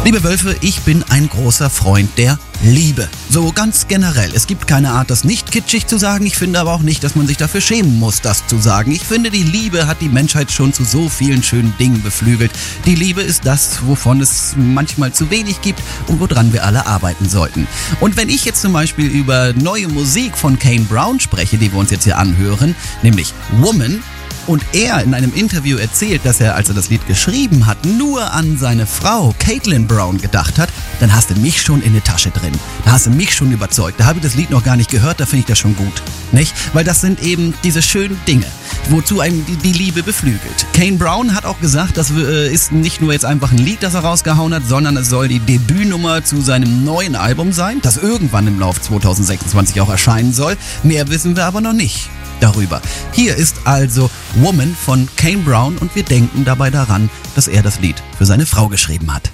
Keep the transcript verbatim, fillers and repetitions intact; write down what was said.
Liebe Wölfe, ich bin ein großer Freund der Liebe. So ganz generell. Es gibt keine Art, das nicht kitschig zu sagen. Ich finde aber auch nicht, dass man sich dafür schämen muss, das zu sagen. Ich finde, die Liebe hat die Menschheit schon zu so vielen schönen Dingen beflügelt. Die Liebe ist das, wovon es manchmal zu wenig gibt und woran wir alle arbeiten sollten. Und wenn ich jetzt zum Beispiel über neue Musik von Kane Brown spreche, die wir uns jetzt hier anhören, nämlich Woman, und er in einem Interview erzählt, dass er, als er das Lied geschrieben hat, nur an seine Frau Caitlin Brown gedacht hat, dann hast du mich schon in der Tasche drin. Da hast du mich schon überzeugt. Da habe ich das Lied noch gar nicht gehört, da finde ich das schon gut. Nicht? Weil das sind eben diese schönen Dinge, wozu einem die, die Liebe beflügelt. Kane Brown hat auch gesagt, das äh, ist nicht nur jetzt einfach ein Lied, das er rausgehauen hat, sondern es soll die Debütnummer zu seinem neuen Album sein, das irgendwann im Lauf zwanzig sechsundzwanzig auch erscheinen soll. Mehr wissen wir aber noch nicht darüber. Hier ist also Woman von Kane Brown und wir denken dabei daran, dass er das Lied für seine Frau geschrieben hat.